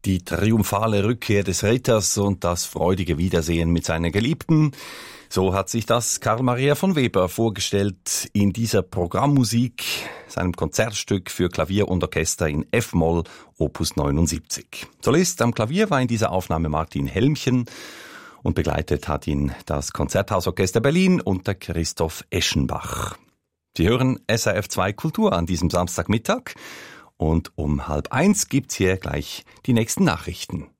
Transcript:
Die triumphale Rückkehr des Ritters und das freudige Wiedersehen mit seiner Geliebten. So hat sich das Karl Maria von Weber vorgestellt in dieser Programmmusik, seinem Konzertstück für Klavier und Orchester in F-Moll, Opus 79. Solist am Klavier war in dieser Aufnahme Martin Helmchen und begleitet hat ihn das Konzerthausorchester Berlin unter Christoph Eschenbach. Sie hören SRF 2 Kultur an diesem Samstagmittag und um 12:30 gibt's hier gleich die nächsten Nachrichten.